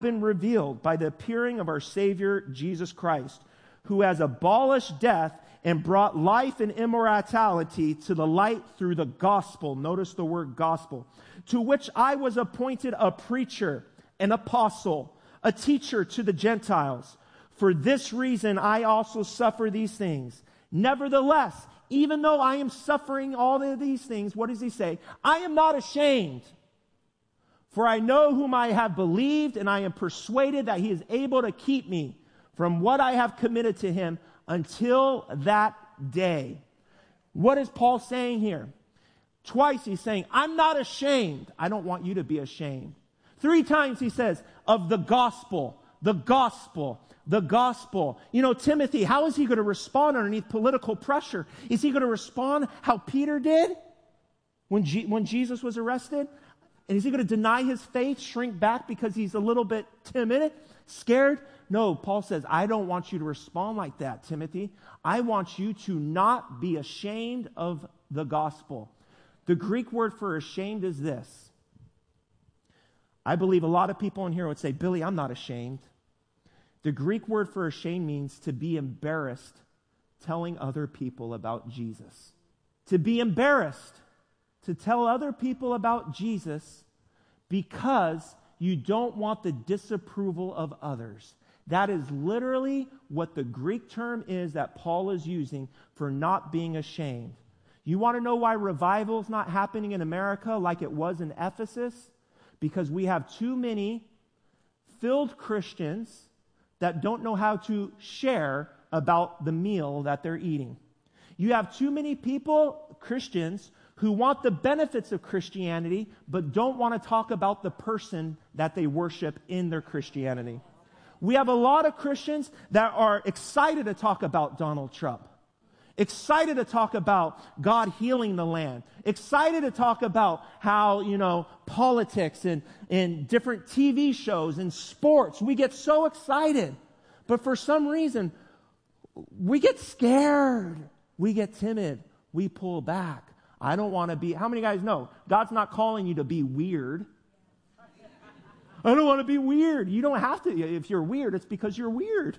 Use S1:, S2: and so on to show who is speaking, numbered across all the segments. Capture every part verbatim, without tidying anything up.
S1: been revealed by the appearing of our Savior, Jesus Christ, who has abolished death and brought life and immortality to the light through the gospel. Notice the word gospel. To which I was appointed a preacher, an apostle, a teacher to the Gentiles. For this reason I also suffer these things. Nevertheless, even though I am suffering all of these things, what does he say? I am not ashamed. For I know whom I have believed, and I am persuaded that he is able to keep me from what I have committed to him until that day. What is Paul saying here? Twice he's saying, I'm not ashamed. I don't want you to be ashamed. Three times he says, of the gospel, the gospel, the gospel. You know, Timothy, how is he going to respond underneath political pressure? Is he going to respond how Peter did when, G- when Jesus was arrested? And is he going to deny his faith, shrink back because he's a little bit timid, scared? No, Paul says, I don't want you to respond like that, Timothy. I want you to not be ashamed of the gospel. The Greek word for ashamed is this. I believe a lot of people in here would say, Billy, I'm not ashamed. The Greek word for ashamed means to be embarrassed telling other people about Jesus. To be embarrassed to tell other people about Jesus because you don't want the disapproval of others. That is literally what the Greek term is that Paul is using for not being ashamed. You want to know why revival is not happening in America like it was in Ephesus? Because we have too many filled Christians that don't know how to share about the meal that they're eating. You have too many people, Christians, who want the benefits of Christianity, but don't want to talk about the person that they worship in their Christianity. We have a lot of Christians that are excited to talk about Donald Trump, excited to talk about God healing the land, excited to talk about how, you know, politics and, and different T V shows and sports. We get so excited, but for some reason, we get scared. We get timid. We pull back. I don't want to be, how many guys know God's not calling you to be weird? I don't want to be weird. You don't have to. If you're weird, it's because you're weird.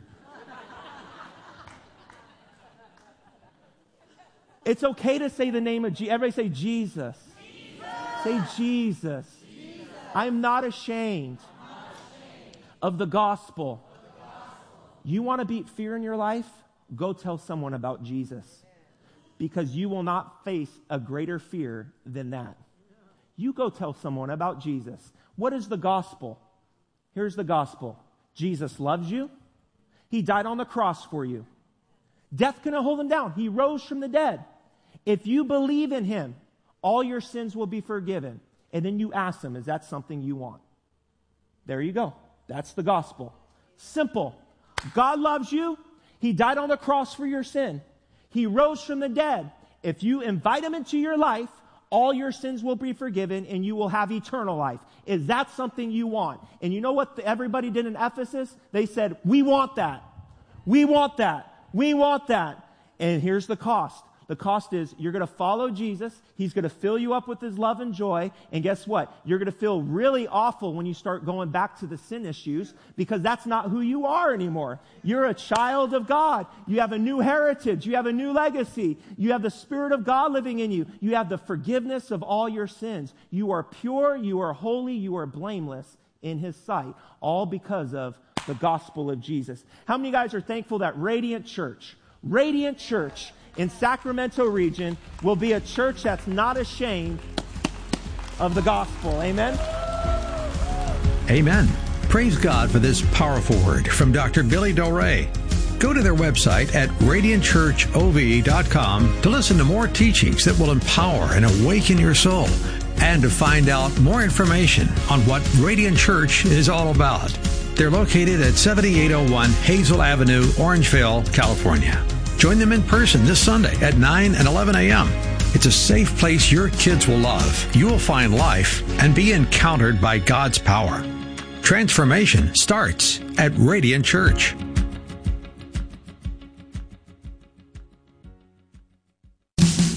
S1: It's okay to say the name of Jesus. Everybody say Jesus. Jesus. Say Jesus. Jesus. I'm not ashamed, I'm not ashamed of the gospel. Of the gospel. You want to beat fear in your life? Go tell someone about Jesus. Because you will not face a greater fear than that. You go tell someone about Jesus. What is the gospel? Here's the gospel. Jesus loves you. He died on the cross for you. Death couldn't hold him down. He rose from the dead. If you believe in him, all your sins will be forgiven. And then you ask him, is that something you want? There you go. That's the gospel. Simple. God loves you. He died on the cross for your sin. He rose from the dead. If you invite him into your life, all your sins will be forgiven and you will have eternal life. Is that something you want? And you know what everybody did in Ephesus? They said, we want that. We want that. We want that. And here's the cost. The cost is you're going to follow Jesus. He's going to fill you up with his love and joy. And guess what? You're going to feel really awful when you start going back to the sin issues because that's not who you are anymore. You're a child of God. You have a new heritage. You have a new legacy. You have the Spirit of God living in you. You have the forgiveness of all your sins. You are pure. You are holy. You are blameless in his sight. All because of the gospel of Jesus. How many guys are thankful that Radiant Church, Radiant Church, in Sacramento region will be a church that's not ashamed of the gospel. Amen?
S2: Amen. Praise God for this powerful word from Doctor Billy Del Rey. Go to their website at radiant church o v dot com to listen to more teachings that will empower and awaken your soul and to find out more information on what Radiant Church is all about. They're located at seventy-eight oh one Hazel Avenue, Orangeville, California. Join them in person this Sunday at nine and eleven a.m. It's a safe place your kids will love. You will find life and be encountered by God's power. Transformation starts at Radiant Church.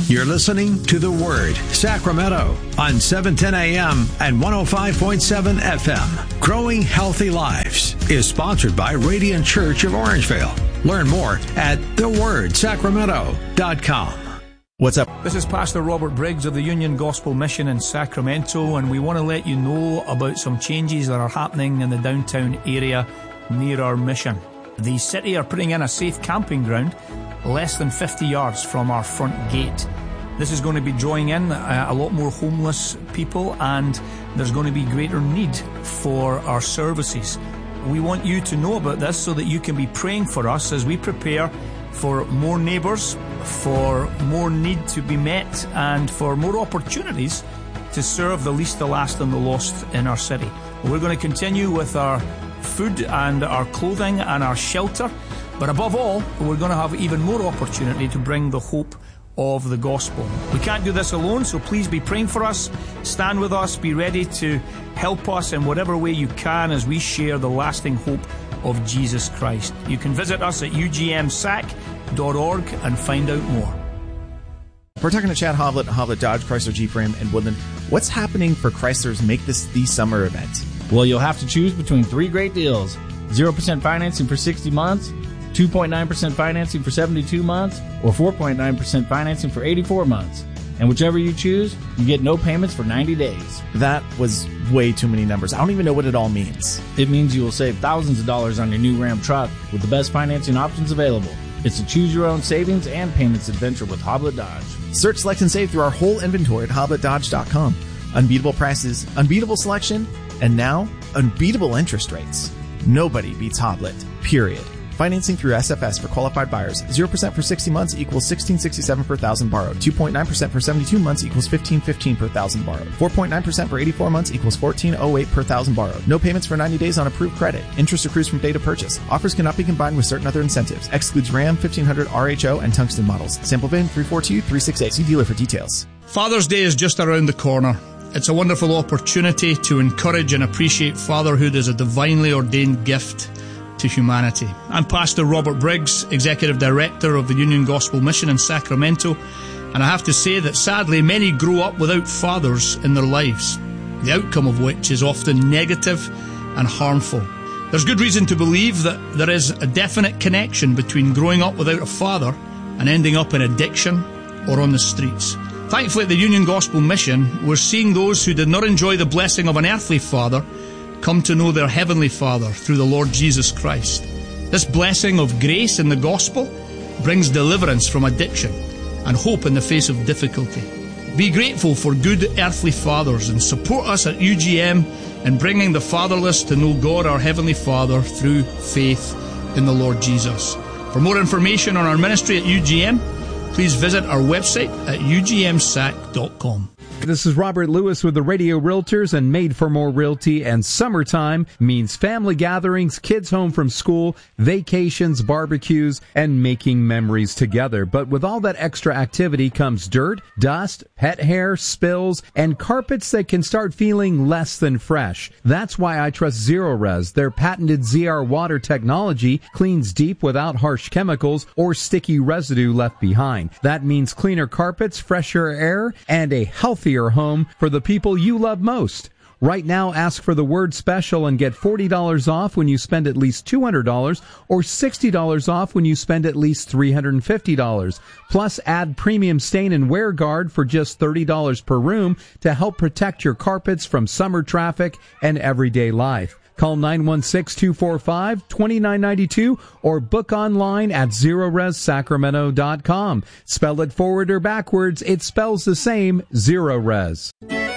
S2: You're listening to The Word, Sacramento, on seven ten A M and one oh five point seven F M. Growing Healthy Lives is sponsored by Radiant Church of Orangevale. Learn more at the word sacramento dot com.
S3: What's up?
S4: This is Pastor Robert Briggs of the Union Gospel Mission in Sacramento, and we want to let you know about some changes that are happening in the downtown area near our mission. The city are putting in a safe camping ground less than fifty yards from our front gate. This is going to be drawing in a, a lot more homeless people, and there's going to be greater need for our services. We want you to know about this so that you can be praying for us as we prepare for more neighbours, for more need to be met, and for more opportunities to serve the least, the last, and the lost in our city. We're going to continue with our food and our clothing and our shelter, but above all, we're going to have even more opportunity to bring the hope of the gospel. We can't do this alone, so please be praying for us. Stand with us. Be ready to help us in whatever way you can as we share the lasting hope of Jesus Christ. You can visit us at u g m sac dot org and find out more.
S3: We're talking to Chad Hovlet, Hovlet Dodge, Chrysler Jeep Ram, and Woodland. What's happening for Chrysler's Make This the Summer event?
S5: Well, you'll have to choose between three great deals. zero percent financing for sixty months, two point nine percent financing for seventy-two months, or four point nine percent financing for eighty-four months. And whichever you choose, you get no payments for ninety days.
S3: That was way too many numbers. I don't even know what it all means.
S5: It means you will save thousands of dollars on your new Ram truck with the best financing options available. It's a choose-your-own savings and payments adventure with Hoblet Dodge.
S3: Search, select, and save through our whole inventory at hoblet dodge dot com. Unbeatable prices, unbeatable selection, and now, unbeatable interest rates. Nobody beats Hoblet, period. Financing through S F S for qualified buyers. zero percent for sixty months equals sixteen sixty-seven per thousand borrowed. two point nine percent for seventy-two months equals fifteen fifteen per thousand borrowed. four point nine percent for eighty-four months equals fourteen oh eight per thousand borrowed. No payments for ninety days on approved credit. Interest accrues from date of purchase. Offers cannot be combined with certain other incentives. Excludes Ram, fifteen hundred R H O, and Tungsten models. Sample V I N three four two three six eight. See dealer for details.
S4: Father's Day is just around the corner. It's a wonderful opportunity to encourage and appreciate fatherhood as a divinely ordained gift to humanity. I'm Pastor Robert Briggs, Executive Director of the Union Gospel Mission in Sacramento, and I have to say that sadly many grow up without fathers in their lives, the outcome of which is often negative and harmful. There's good reason to believe that there is a definite connection between growing up without a father and ending up in addiction or on the streets. Thankfully, at the Union Gospel Mission, we're seeing those who did not enjoy the blessing of an earthly father come to know their heavenly Father through the Lord Jesus Christ. This blessing of grace in the gospel brings deliverance from addiction and hope in the face of difficulty. Be grateful for good earthly fathers and support us at U G M in bringing the fatherless to know God, our Heavenly Father, through faith in the Lord Jesus. For more information on our ministry at U G M, please visit our website at u g m sac dot com.
S6: This is Robert Lewis with the Radio Realtors and Made for More Realty. And summertime means family gatherings, kids home from school, vacations, barbecues, and making memories together. But with all that extra activity comes dirt, dust, pet hair, spills, and carpets that can start feeling less than fresh. That's why I trust Zerorez. Their patented Z R water technology cleans deep without harsh chemicals or sticky residue left behind. That means cleaner carpets, fresher air, and a healthier home for the people you love most. Right now, ask for the word special and get forty dollars off when you spend at least two hundred dollars or sixty dollars off when you spend at least three hundred fifty dollars. Plus, add premium stain and wear guard for just thirty dollars per room to help protect your carpets from summer traffic and everyday life. Call nine one six, two four five, two nine nine two or book online at zerorez sacramento dot com. Spell it forward or backwards, it spells the same, Zerorez.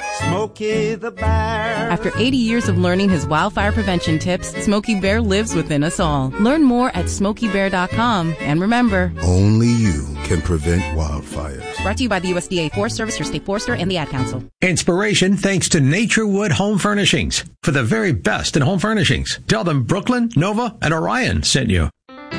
S7: Smokey the Bear.
S8: After eighty years of learning his wildfire prevention tips, Smokey Bear lives within us all. Learn more at smokey bear dot com. And remember,
S9: only you can prevent wildfires.
S8: Brought to you by the U S D A Forest Service, your state forester, and the Ad Council.
S2: Inspiration thanks to Naturewood Home Furnishings. For the very best in home furnishings, tell them Brooklyn, Nova, and Orion sent you.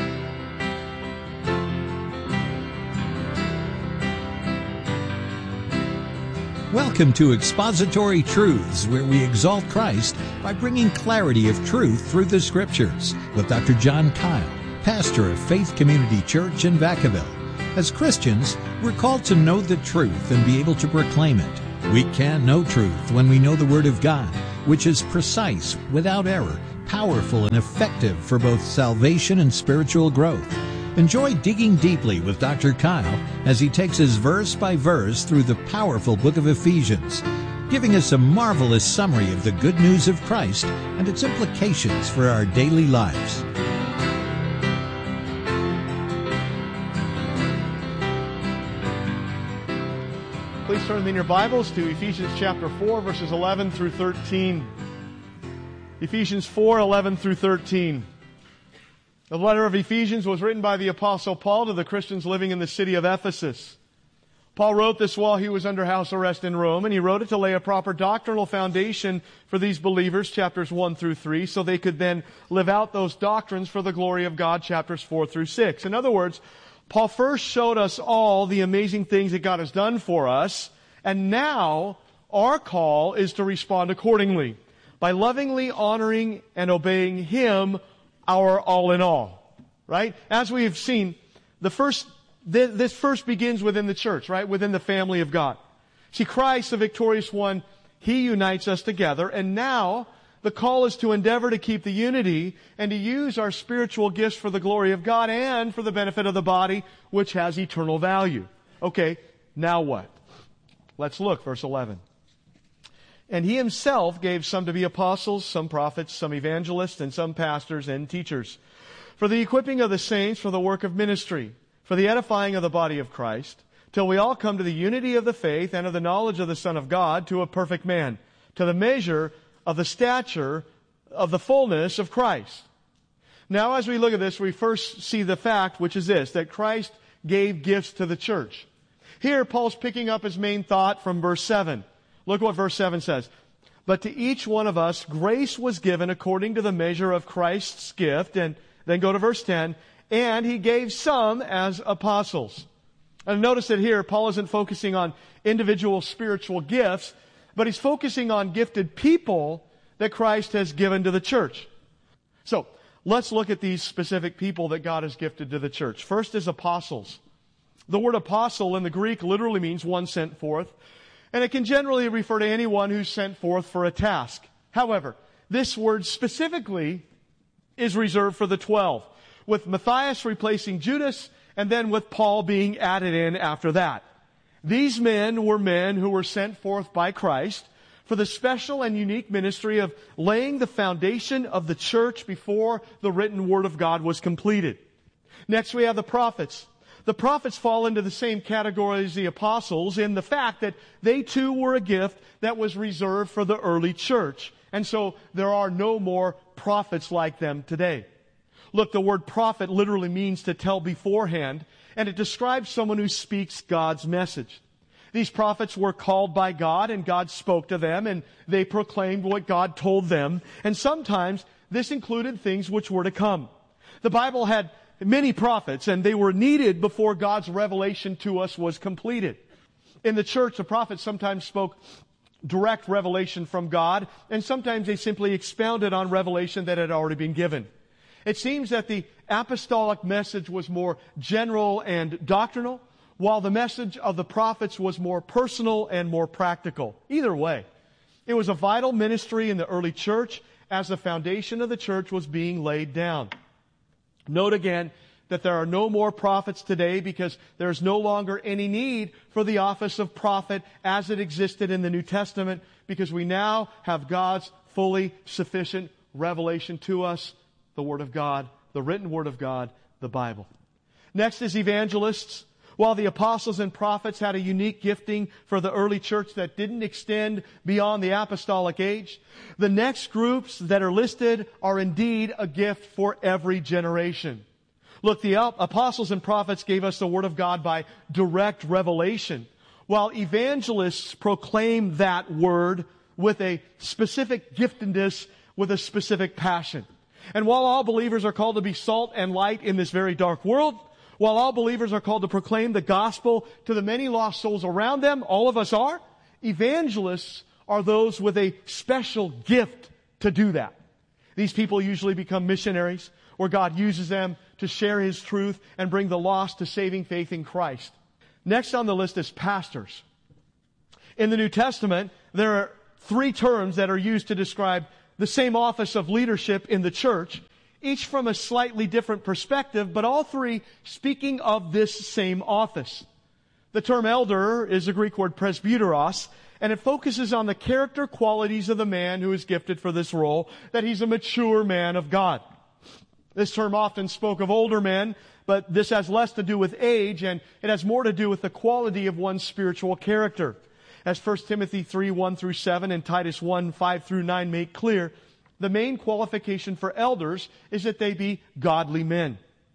S10: Welcome to Expository Truths, where we exalt Christ by bringing clarity of truth through the Scriptures, with Doctor John Kyle, pastor of Faith Community Church in Vacaville. As Christians, we're called to know the truth and be able to proclaim it. We can know truth when we know the Word of God, which is precise, without error, powerful, and effective for both salvation and spiritual growth. Enjoy digging deeply with Doctor Kyle as he takes us verse by verse through the powerful book of Ephesians, giving us a marvelous summary of the good news of Christ and its implications for our daily lives.
S11: Please turn in your Bibles to Ephesians chapter four, verses eleven through thirteen. Ephesians four, eleven through thirteen. The letter of Ephesians was written by the Apostle Paul to the Christians living in the city of Ephesus. Paul wrote this while he was under house arrest in Rome, and he wrote it to lay a proper doctrinal foundation for these believers, chapters one through three, so they could then live out those doctrines for the glory of God, chapters four through six. In other words, Paul first showed us all the amazing things that God has done for us, and now our call is to respond accordingly by lovingly honoring and obeying Him, our all in all. Right? As we have seen, the first this first begins within the church, right? Within the family of God. See, Christ, the victorious one, He unites us together, and now the call is to endeavor to keep the unity and to use our spiritual gifts for the glory of God and for the benefit of the body, which has eternal value. Okay, now what? Let's look, verse eleven. And He Himself gave some to be apostles, some prophets, some evangelists, and some pastors and teachers, for the equipping of the saints for the work of ministry, for the edifying of the body of Christ, till we all come to the unity of the faith and of the knowledge of the Son of God, to a perfect man, to the measure of the stature of the fullness of Christ. Now, as we look at this, we first see the fact, which is this, that Christ gave gifts to the church. Here, Paul's picking up his main thought from verse seven. Look what verse seven says. But to each one of us, grace was given according to the measure of Christ's gift. And then go to verse ten. And He gave some as apostles. And notice that here, Paul isn't focusing on individual spiritual gifts, but he's focusing on gifted people that Christ has given to the church. So, let's look at these specific people that God has gifted to the church. First is apostles. The word apostle in the Greek literally means one sent forth, and it can generally refer to anyone who's sent forth for a task. However, this word specifically is reserved for the twelve, with Matthias replacing Judas, and then with Paul being added in after that. These men were men who were sent forth by Christ for the special and unique ministry of laying the foundation of the church before the written Word of God was completed. Next, we have the prophets. The prophets fall into the same category as the apostles in the fact that they too were a gift that was reserved for the early church. And so there are no more prophets like them today. Look, the word prophet literally means to tell beforehand, and it describes someone who speaks God's message. These prophets were called by God, and God spoke to them, and they proclaimed what God told them. And sometimes this included things which were to come. The Bible had many prophets, and they were needed before God's revelation to us was completed. In the church, the prophets sometimes spoke direct revelation from God, and sometimes they simply expounded on revelation that had already been given. It seems that the apostolic message was more general and doctrinal, while the message of the prophets was more personal and more practical. Either way, it was a vital ministry in the early church as the foundation of the church was being laid down. Note again that there are no more prophets today because there's no longer any need for the office of prophet as it existed in the New Testament, because we now have God's fully sufficient revelation to us, the Word of God, the written Word of God, the Bible. Next is evangelists. While the apostles and prophets had a unique gifting for the early church that didn't extend beyond the apostolic age, the next groups that are listed are indeed a gift for every generation. Look, the apostles and prophets gave us the Word of God by direct revelation, while evangelists proclaim that Word with a specific giftedness, with a specific passion. And while all believers are called to be salt and light in this very dark world, while all believers are called to proclaim the gospel to the many lost souls around them, all of us are, evangelists are those with a special gift to do that. These people usually become missionaries, where God uses them to share His truth and bring the lost to saving faith in Christ. Next on the list is pastors. In the New Testament, there are three terms that are used to describe the same office of leadership in the church, each from a slightly different perspective, but all three speaking of this same office. The term elder is the Greek word presbyteros, and it focuses on the character qualities of the man who is gifted for this role, that he's a mature man of God. This term often spoke of older men, but this has less to do with age, and it has more to do with the quality of one's spiritual character. As First Timothy three, one through seven and Titus one, five through nine make clear, the main qualification for elders is that they be godly men.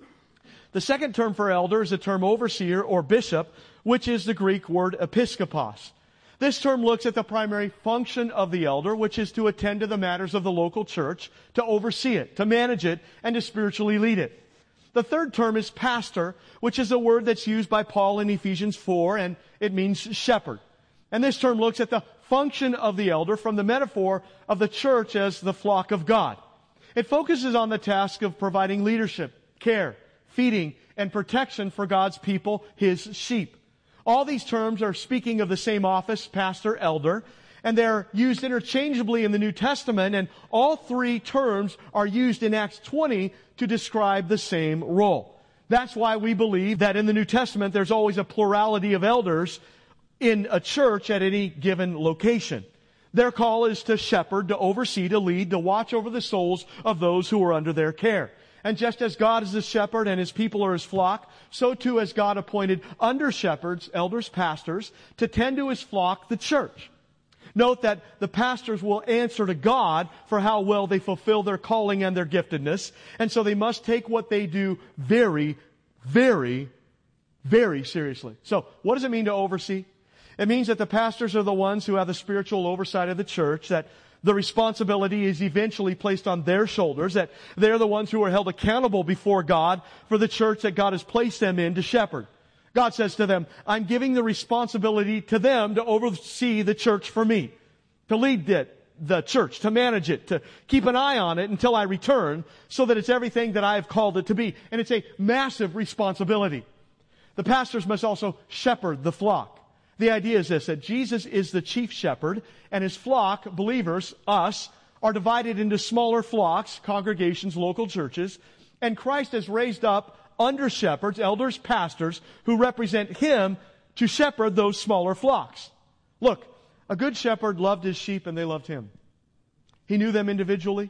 S11: The second term for elder is the term overseer or bishop, which is the Greek word episkopos. This term looks at the primary function of the elder, which is to attend to the matters of the local church, to oversee it, to manage it, and to spiritually lead it. The third term is pastor, which is a word that's used by Paul in Ephesians four, and it means shepherd. And this term looks at the function of the elder from the metaphor of the church as the flock of God. It focuses on the task of providing leadership, care, feeding, and protection for God's people, His sheep. All these terms are speaking of the same office, pastor, elder, and they're used interchangeably in the New Testament, and all three terms are used in Acts twenty to describe the same role. That's why we believe that in the New Testament there's always a plurality of elders in a church at any given location. Their call is to shepherd, to oversee, to lead, to watch over the souls of those who are under their care. And just as God is the shepherd and His people are His flock, so too has God appointed under shepherds, elders, pastors, to tend to His flock, the church. Note that the pastors will answer to God for how well they fulfill their calling and their giftedness, and so they must take what they do very, very, very seriously. So, what does it mean to oversee? It means that the pastors are the ones who have the spiritual oversight of the church, that the responsibility is eventually placed on their shoulders, that they're the ones who are held accountable before God for the church that God has placed them in to shepherd. God says to them, I'm giving the responsibility to them to oversee the church for me, to lead it, the church, to manage it, to keep an eye on it until I return, so that it's everything that I have called it to be. And it's a massive responsibility. The pastors must also shepherd the flock. The idea is this, that Jesus is the chief shepherd, and His flock, believers, us, are divided into smaller flocks, congregations, local churches, and Christ has raised up under shepherds, elders, pastors, who represent Him to shepherd those smaller flocks. Look, a good shepherd loved his sheep and they loved him. He knew them individually.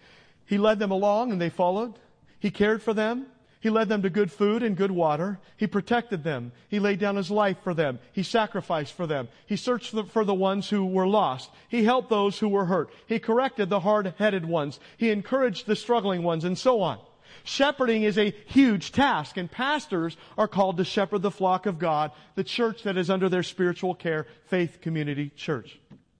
S11: He led them along and they followed. He cared for them. He led them to good food and good water. He protected them. He laid down His life for them. He sacrificed for them. He searched for the ones who were lost. He helped those who were hurt. He corrected the hard-headed ones. He encouraged the struggling ones, and so on. Shepherding is a huge task, and pastors are called to shepherd the flock of God, the church that is under their spiritual care, Faith Community Church.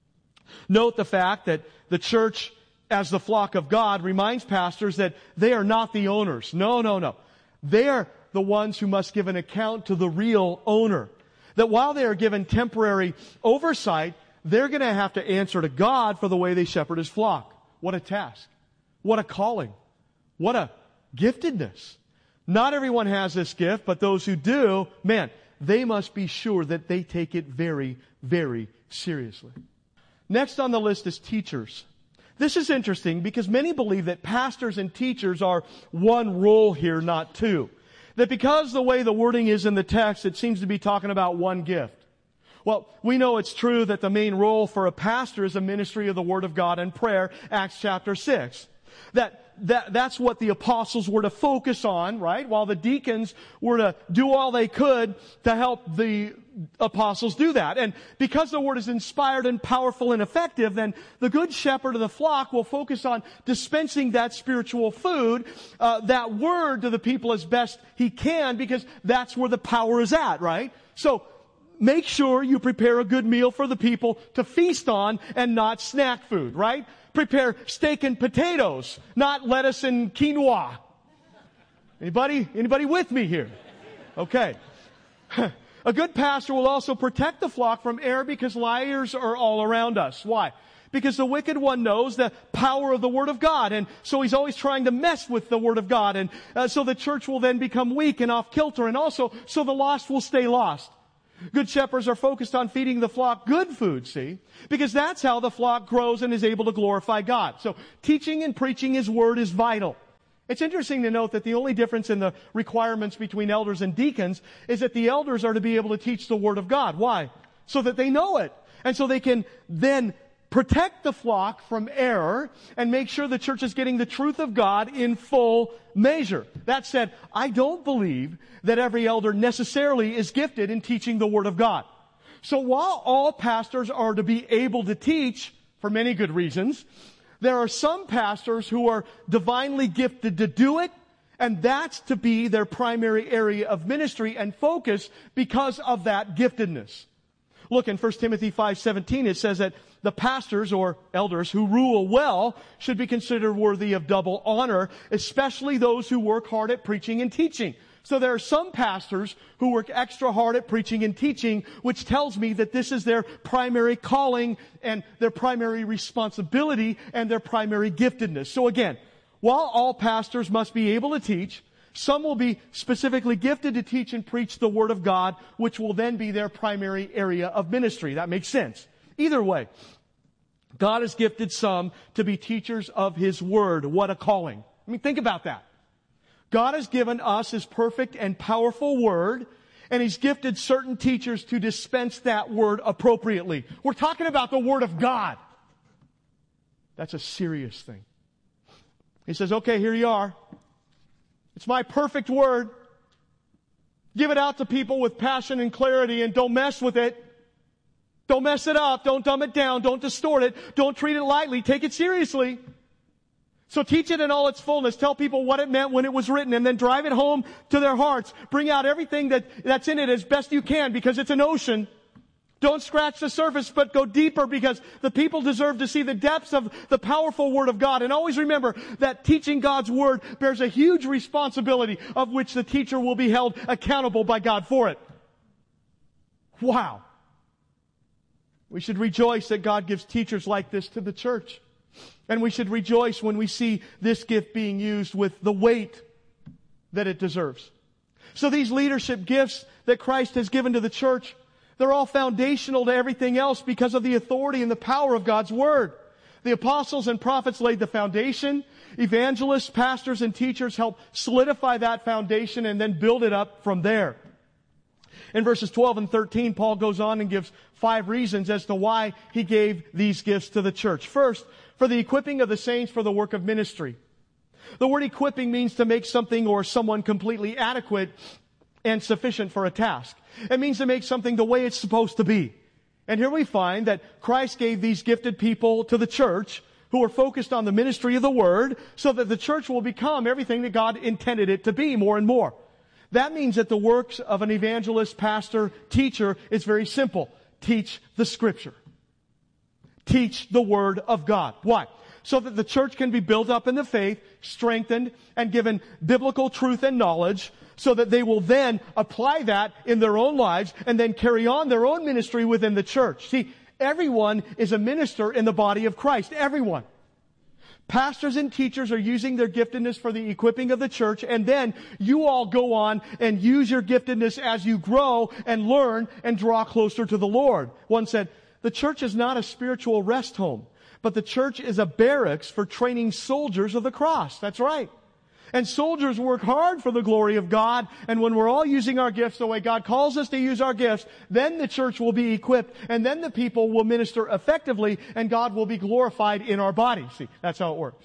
S11: Note the fact that the church, as the flock of God, reminds pastors that they are not the owners. No, no, no. They are the ones who must give an account to the real owner. That while they are given temporary oversight, they're going to have to answer to God for the way they shepherd His flock. What a task. What a calling. What a giftedness. Not everyone has this gift, but those who do, man, they must be sure that they take it very, very seriously. Next on the list is teachers. This is interesting because many believe that pastors and teachers are one role here, not two. That because the way the wording is in the text, it seems to be talking about one gift. Well, we know it's true that the main role for a pastor is a ministry of the Word of God and prayer, Acts chapter six. That, that, that's what the apostles were to focus on, right? While the deacons were to do all they could to help the apostles do that. And because the Word is inspired and powerful and effective, then the good shepherd of the flock will focus on dispensing that spiritual food, uh, that Word to the people as best he can, because that's where the power is at, right? So, make sure you prepare a good meal for the people to feast on and not snack food, right? Prepare steak and potatoes, not lettuce and quinoa. Anybody, anybody with me here? Okay. A good pastor will also protect the flock from error because liars are all around us. Why? Because the wicked one knows the power of the Word of God. And so he's always trying to mess with the Word of God. And uh, so the church will then become weak and off kilter. And also, so the lost will stay lost. Good shepherds are focused on feeding the flock good food, see? Because that's how the flock grows and is able to glorify God. So teaching and preaching His Word is vital. It's interesting to note that the only difference in the requirements between elders and deacons is that the elders are to be able to teach the Word of God. Why? So that they know it. And so they can then protect the flock from error and make sure the church is getting the truth of God in full measure. That said, I don't believe that every elder necessarily is gifted in teaching the Word of God. So while all pastors are to be able to teach, for many good reasons, there are some pastors who are divinely gifted to do it, and that's to be their primary area of ministry and focus because of that giftedness. Look, in First Timothy five seventeen, it says that the pastors or elders who rule well should be considered worthy of double honor, especially those who work hard at preaching and teaching. So there are some pastors who work extra hard at preaching and teaching, which tells me that this is their primary calling and their primary responsibility and their primary giftedness. So again, while all pastors must be able to teach, some will be specifically gifted to teach and preach the Word of God, which will then be their primary area of ministry. That makes sense. Either way, God has gifted some to be teachers of His Word. What a calling. I mean, think about that. God has given us His perfect and powerful Word, and He's gifted certain teachers to dispense that Word appropriately. We're talking about the Word of God. That's a serious thing. He says, okay, here you are. It's my perfect Word. Give it out to people with passion and clarity, and don't mess with it. Don't mess it up. Don't dumb it down. Don't distort it. Don't treat it lightly. Take it seriously. So teach it in all its fullness. Tell people what it meant when it was written, and then drive it home to their hearts. Bring out everything that, that's in it as best you can, because it's an ocean. Don't scratch the surface, but go deeper, because the people deserve to see the depths of the powerful Word of God. And always remember that teaching God's Word bears a huge responsibility, of which the teacher will be held accountable by God for it. Wow. We should rejoice that God gives teachers like this to the church. And we should rejoice when we see this gift being used with the weight that it deserves. So these leadership gifts that Christ has given to the church, they're all foundational to everything else because of the authority and the power of God's Word. The apostles and prophets laid the foundation. Evangelists, pastors, and teachers help solidify that foundation and then build it up from there. In verses twelve and thirteen, Paul goes on and gives five reasons as to why he gave these gifts to the church. First, for the equipping of the saints for the work of ministry. The word equipping means to make something or someone completely adequate and sufficient for a task. It means to make something the way it's supposed to be. And here we find that Christ gave these gifted people to the church who are focused on the ministry of the Word, so that the church will become everything that God intended it to be more and more. That means that the works of an evangelist, pastor, teacher is very simple. Teach the Scripture. Teach the Word of God. Why? So that the church can be built up in the faith, strengthened, and given biblical truth and knowledge, so that they will then apply that in their own lives and then carry on their own ministry within the church. See, everyone is a minister in the body of Christ. Everyone. Pastors and teachers are using their giftedness for the equipping of the church, and then you all go on and use your giftedness as you grow and learn and draw closer to the Lord. One said, the church is not a spiritual rest home, but the church is a barracks for training soldiers of the cross. That's right. And soldiers work hard for the glory of God. And when we're all using our gifts the way God calls us to use our gifts, then the church will be equipped, and then the people will minister effectively, and God will be glorified in our body. See, that's how it works.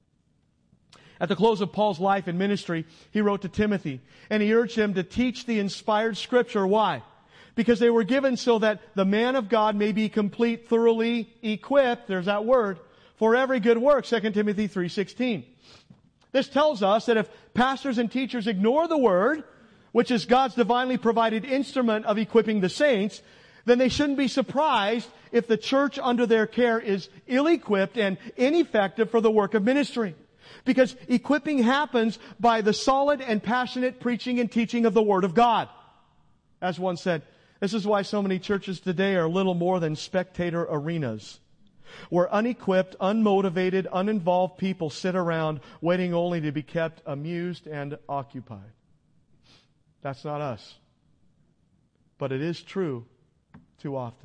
S11: At the close of Paul's life and ministry, he wrote to Timothy, and he urged him to teach the inspired Scripture. Why? Because they were given so that the man of God may be complete, thoroughly equipped, there's that word, for every good work, Second Timothy three sixteen. This tells us that if pastors and teachers ignore the Word, which is God's divinely provided instrument of equipping the saints, then they shouldn't be surprised if the church under their care is ill-equipped and ineffective for the work of ministry. Because equipping happens by the solid and passionate preaching and teaching of the Word of God. As one said, this is why so many churches today are little more than spectator arenas. where unequipped, unmotivated, uninvolved people sit around waiting only to be kept amused and occupied. That's not us. But it is true too often.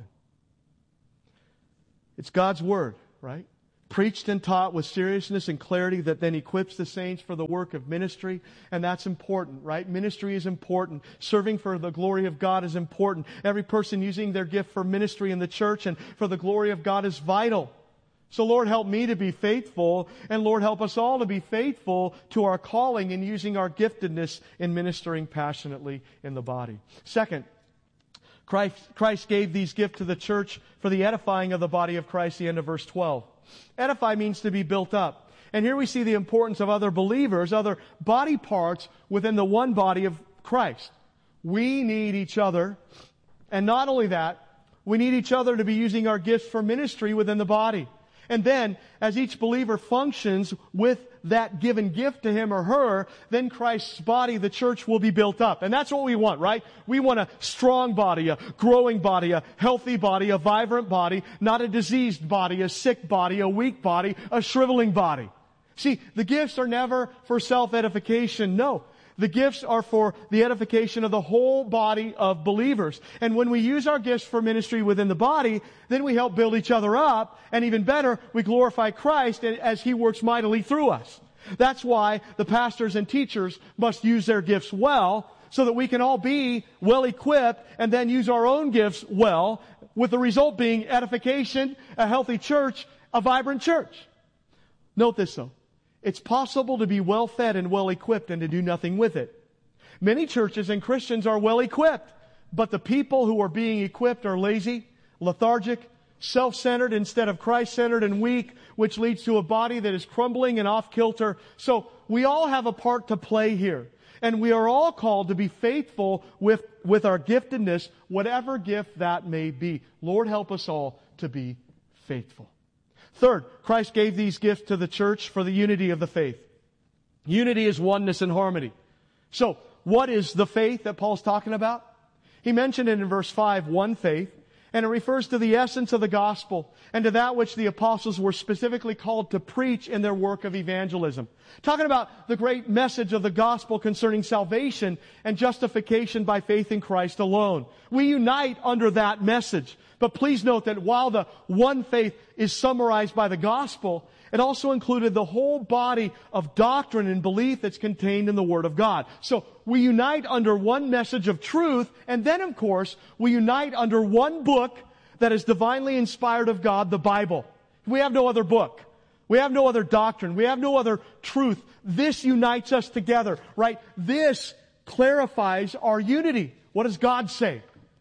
S11: It's God's Word, right? Preached and taught with seriousness and clarity that then equips the saints for the work of ministry. And that's important, right? Ministry is important. Serving for the glory of God is important. Every person using their gift for ministry in the church and for the glory of God is vital. So Lord, help me to be faithful, and Lord, help us all to be faithful to our calling in using our giftedness in ministering passionately in the body. Second, Christ, Christ gave these gifts to the church for the edifying of the body of Christ, the end of verse twelve. Edify means to be built up. And here we see the importance of other believers, other body parts within the one body of Christ. We need each other. And not only that, we need each other to be using our gifts for ministry within the body. And then, as each believer functions with that given gift to him or her, then Christ's body, the church, will be built up. And that's what we want, right? We want a strong body, a growing body, a healthy body, a vibrant body, not a diseased body, a sick body, a weak body, a shriveling body. See, the gifts are never for self-edification. No. The gifts are for the edification of the whole body of believers. And when we use our gifts for ministry within the body, then we help build each other up. And even better, we glorify Christ as He works mightily through us. That's why the pastors and teachers must use their gifts well, so that we can all be well equipped and then use our own gifts well, with the result being edification, a healthy church, a vibrant church. Note this though. It's possible to be well fed and well equipped and to do nothing with it. Many churches and Christians are well equipped, but the people who are being equipped are lazy, lethargic, self-centered instead of Christ-centered, and weak, which leads to a body that is crumbling and off kilter. So we all have a part to play here. And we are all called to be faithful with, with our giftedness, whatever gift that may be. Lord, help us all to be faithful. Third, Christ gave these gifts to the church for the unity of the faith. Unity is oneness and harmony. So, what is the faith that Paul's talking about? He mentioned it in verse five, one faith, and it refers to the essence of the gospel and to that which the apostles were specifically called to preach in their work of evangelism. Talking about the great message of the gospel concerning salvation and justification by faith in Christ alone. We unite under that message. But please note that while the one faith is summarized by the gospel, it also included the whole body of doctrine and belief that's contained in the Word of God. So we unite under one message of truth, and then, of course, we unite under one book that is divinely inspired of God, the Bible. We have no other book. We have no other doctrine. We have no other truth. This unites us together, right? This clarifies our unity. What does God say?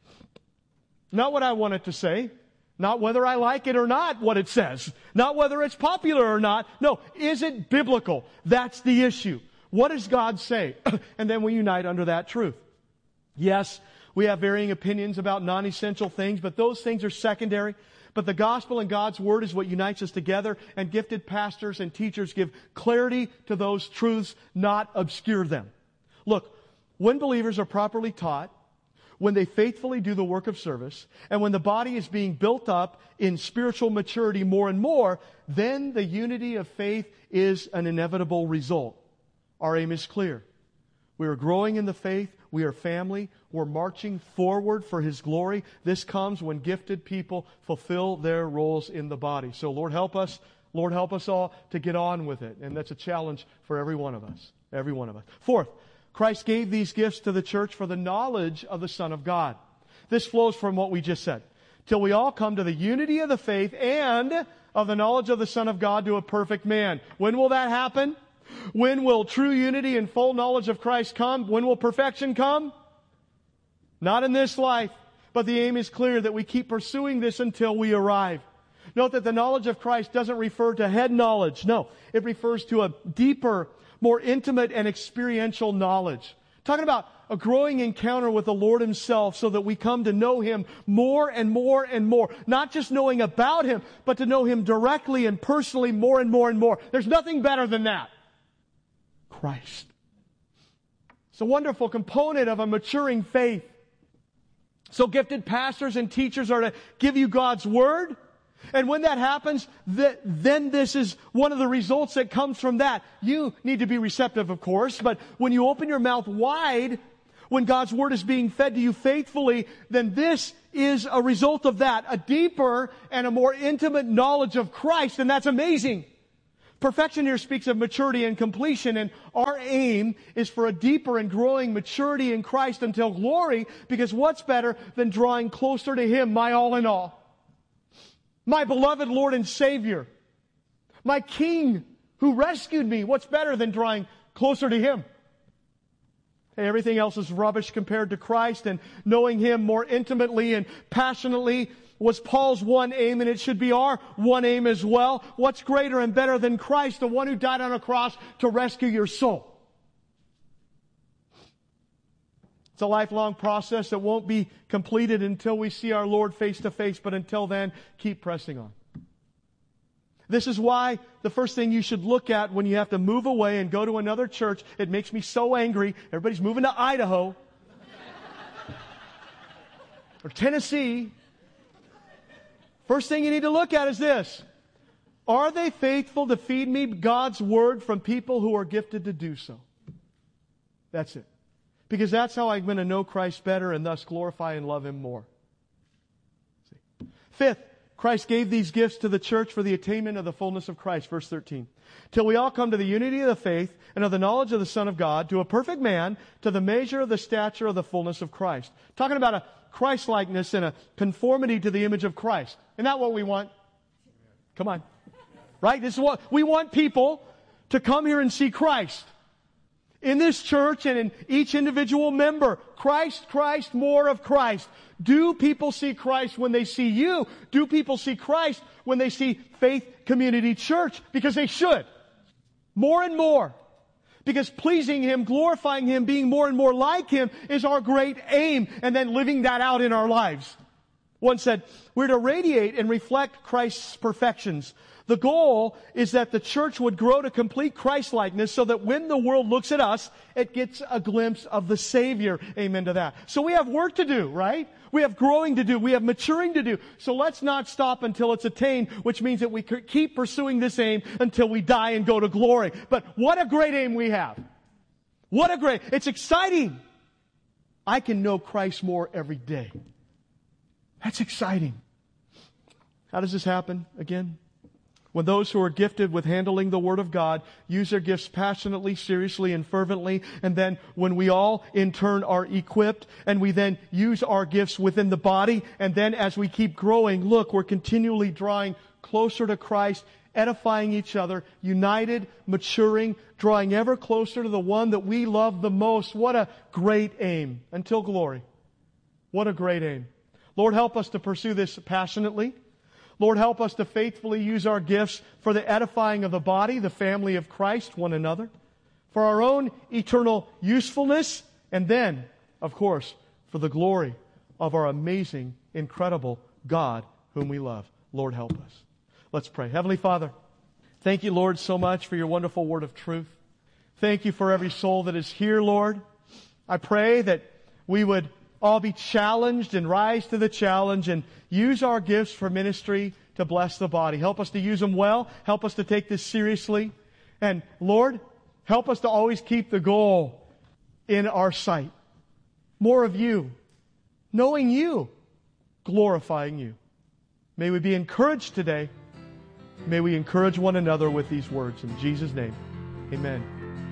S11: Not what I want it to say. Not whether I like it or not, what it says. Not whether it's popular or not. No, is it biblical? That's the issue. What does God say? And then we unite under that truth. Yes, we have varying opinions about non-essential things, but those things are secondary. But the gospel and God's Word is what unites us together, and gifted pastors and teachers give clarity to those truths, not obscure them. Look, when believers are properly taught, when they faithfully do the work of service, and when the body is being built up in spiritual maturity more and more, then the unity of faith is an inevitable result. Our aim is clear. We are growing in the faith. We are family. We're marching forward for His glory. This comes when gifted people fulfill their roles in the body. So Lord, help us. Lord, help us all to get on with it. And that's a challenge for every one of us. Every one of us. Fourth, Christ gave these gifts to the church for the knowledge of the Son of God. This flows from what we just said. Till we all come to the unity of the faith and of the knowledge of the Son of God to a perfect man. When will that happen? When will true unity and full knowledge of Christ come? When will perfection come? Not in this life. But the aim is clear that we keep pursuing this until we arrive. Note that the knowledge of Christ doesn't refer to head knowledge. No, it refers to a deeper, more intimate and experiential knowledge. Talking about a growing encounter with the Lord Himself so that we come to know Him more and more and more. Not just knowing about Him, but to know Him directly and personally more and more and more. There's nothing better than that. Christ. It's a wonderful component of a maturing faith. So gifted pastors and teachers are to give you God's Word, And when that happens, th- then this is one of the results that comes from that. You need to be receptive, of course, but when you open your mouth wide, when God's Word is being fed to you faithfully, then this is a result of that, a deeper and a more intimate knowledge of Christ, and that's amazing. Perfection here speaks of maturity and completion, and our aim is for a deeper and growing maturity in Christ until glory, because what's better than drawing closer to Him, my all in all? My beloved Lord and Savior, my King who rescued me. What's better than drawing closer to Him? Hey, everything else is rubbish compared to Christ, and knowing Him more intimately and passionately was Paul's one aim, and it should be our one aim as well. What's greater and better than Christ, the one who died on a cross to rescue your soul? It's a lifelong process that won't be completed until we see our Lord face to face, but until then, keep pressing on. This is why the first thing you should look at when you have to move away and go to another church, it makes me so angry. Everybody's moving to Idaho or Tennessee. First thing you need to look at is this. Are they faithful to feed me God's Word from people who are gifted to do so? That's it. Because that's how I'm going to know Christ better and thus glorify and love Him more. See. Fifth, Christ gave these gifts to the church for the attainment of the fullness of Christ. Verse thirteen. Till we all come to the unity of the faith and of the knowledge of the Son of God, to a perfect man, to the measure of the stature of the fullness of Christ. Talking about a Christ-likeness and a conformity to the image of Christ. Isn't that what we want? Come on. Right? This is what we want, people to come here and see Christ. In this church and in each individual member, Christ, Christ, more of Christ. Do people see Christ when they see you? Do people see Christ when they see Faith Community Church? Because they should. More and more. Because pleasing Him, glorifying Him, being more and more like Him is our great aim, and then living that out in our lives. One said, we're to radiate and reflect Christ's perfections. The goal is that the church would grow to complete Christ-likeness so that when the world looks at us, it gets a glimpse of the Savior. Amen to that. So we have work to do, right? We have growing to do. We have maturing to do. So let's not stop until it's attained, which means that we keep pursuing this aim until we die and go to glory. But what a great aim we have. What a great, it's exciting. I can know Christ more every day. That's exciting. How does this happen again? When those who are gifted with handling the Word of God use their gifts passionately, seriously, and fervently, and then when we all in turn are equipped, and we then use our gifts within the body, and then as we keep growing, look, we're continually drawing closer to Christ, edifying each other, united, maturing, drawing ever closer to the one that we love the most. What a great aim. Until glory. What a great aim. Lord, help us to pursue this passionately. Lord, help us to faithfully use our gifts for the edifying of the body, the family of Christ, one another, for our own eternal usefulness, and then, of course, for the glory of our amazing, incredible God whom we love. Lord, help us. Let's pray. Heavenly Father, thank you, Lord, so much for your wonderful word of truth. Thank you for every soul that is here, Lord. I pray that we would all be challenged and rise to the challenge and use our gifts for ministry to bless the body. Help us to use them well. Help us to take this seriously. And Lord, help us to always keep the goal in our sight. More of you, knowing you, glorifying you. May we be encouraged today. May we encourage one another with these words. In Jesus' name, amen.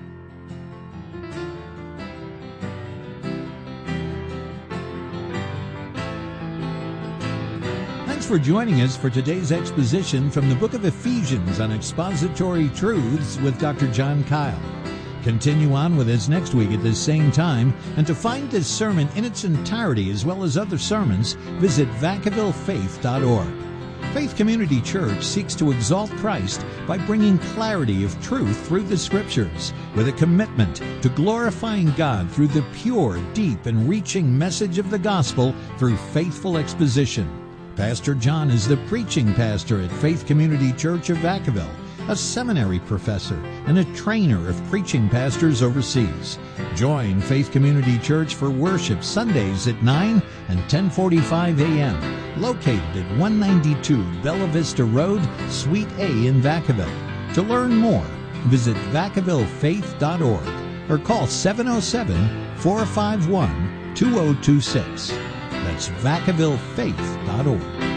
S10: Thanks for joining us for today's exposition from the book of Ephesians on expository truths with Doctor John Kyle. Continue on with us next week at this same time, and to find this sermon in its entirety as well as other sermons, visit vacaville faith dot org. Faith Community Church seeks to exalt Christ by bringing clarity of truth through the Scriptures, with a commitment to glorifying God through the pure, deep, and reaching message of the gospel through faithful exposition. Pastor John is the preaching pastor at Faith Community Church of Vacaville, a seminary professor, and a trainer of preaching pastors overseas. Join Faith Community Church for worship Sundays at nine and ten forty-five a.m., located at one ninety-two Bella Vista Road, Suite A in Vacaville. To learn more, visit vacaville faith dot org or call seven oh seven, four five one, two oh two six. That's vacaville faith dot org.